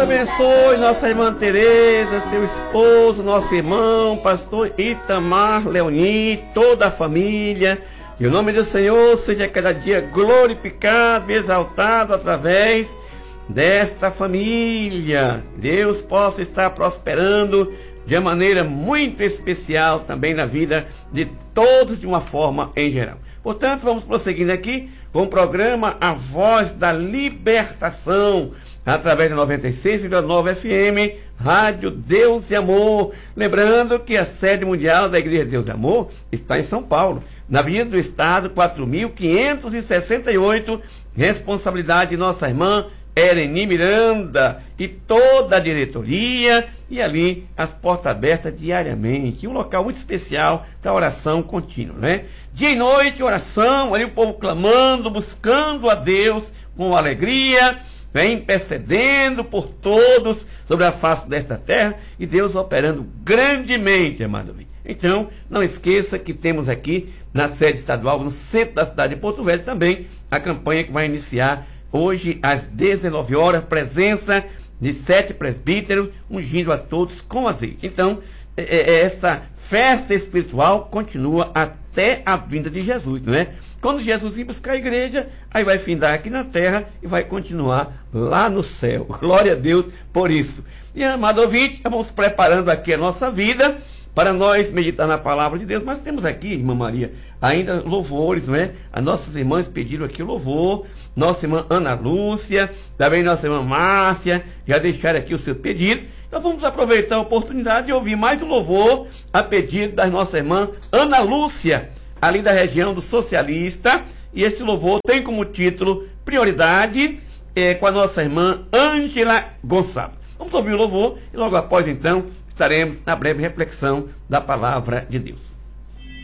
abençoe nossa irmã Tereza, seu esposo, nosso irmão, pastor Itamar, Leoni, toda a família. E o nome do Senhor seja cada dia glorificado e exaltado através desta família. Deus possa estar prosperando de uma maneira muito especial também na vida de todos de uma forma em geral. Portanto, vamos prosseguindo aqui com o programa A Voz da Libertação, através da 96,9 FM, Rádio Deus e Amor. Lembrando que a sede mundial da Igreja Deus e Amor está em São Paulo, na Avenida do Estado, 4.568, responsabilidade de nossa irmã Ereni Miranda e toda a diretoria, e ali as portas abertas diariamente, um local muito especial para oração contínua, né? Dia e noite, oração, ali o povo clamando, buscando a Deus com alegria, vem intercedendo por todos sobre a face desta terra, e Deus operando grandemente, amado amigo. Então, não esqueça que temos aqui na sede estadual, no centro da cidade de Porto Velho, também a campanha que vai iniciar hoje às 19 horas, presença de 7 presbíteros, ungindo a todos com azeite. Então, esta festa espiritual continua até a vinda de Jesus, não é? Quando Jesus vir buscar a igreja, aí vai findar aqui na terra e vai continuar lá no céu. Glória a Deus por isso. E, amado ouvinte, vamos preparando aqui a nossa vida para nós meditar na palavra de Deus. Mas temos aqui, irmã Maria, ainda louvores, não é? As nossas irmãs pediram aqui o louvor. Nossa irmã Ana Lúcia, também nossa irmã Márcia, já deixaram aqui o seu pedido. Então vamos aproveitar a oportunidade de ouvir mais um louvor a pedido da nossa irmã Ana Lúcia, ali da região do Socialista. E esse louvor tem como título Prioridade, com a nossa irmã Ângela Gonçalves. Vamos ouvir o louvor e logo após então estaremos na breve reflexão da palavra de Deus.